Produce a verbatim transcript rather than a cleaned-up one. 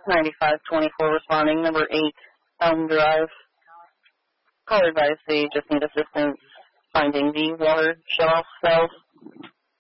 ninety-five twenty-four responding, number eight, Elm Drive. Call advice, they just need assistance finding the water shutoff valve.